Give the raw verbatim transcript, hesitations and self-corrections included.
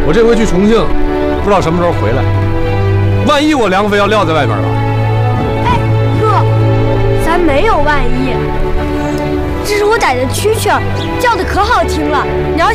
我这回去重庆，不知道什么时候回来。万一我梁飞要撂在外边了？ 哎，哥，咱没有万一。这是我逮的蛐蛐儿，叫的可好听了。你要